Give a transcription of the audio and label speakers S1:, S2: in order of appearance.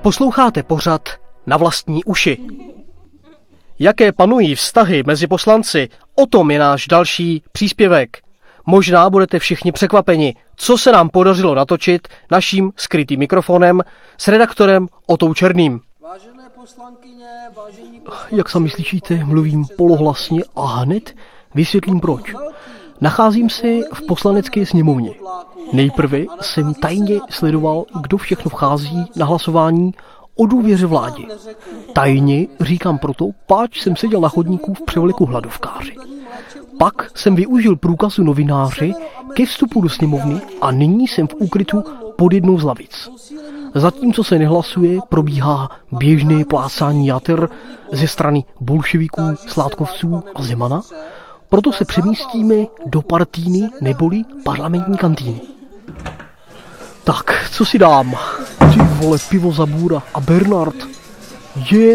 S1: Posloucháte pořad Na vlastní uši. Jaké panují vztahy mezi poslanci, o tom je náš další příspěvek. Možná budete všichni překvapeni, co se nám podařilo natočit naším skrytým mikrofonem s redaktorem Otou Černým.
S2: Vážené poslankyně, vážení
S1: Jak sami slyšíte, mluvím polohlasně a hned vysvětlím proč. Nacházím se v poslanecké sněmovně. Nejprve jsem tajně sledoval, kdo všechno vchází na hlasování o důvěře vládě. Tajně říkám proto, páč jsem seděl na chodníku v převleku hladovkáře. Pak jsem využil průkazu novináře ke vstupu do sněmovny a nyní jsem v úkrytu pod jednou z lavic. Zatímco se nehlasuje, probíhá běžné plácání jater ze strany bolševiků, sládkovců a Zemana, proto se přemístíme do partýny neboli parlamentní kantýny. Tak, co si dám? Ty vole, pivo Zabůra a Bernard.